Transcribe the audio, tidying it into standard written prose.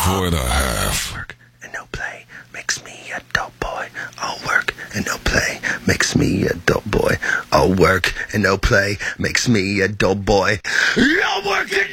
4 and a half. Work and no play makes me a dope boy. All work and no play makes me a dope boy. All work and no play makes me a dope boy. All work and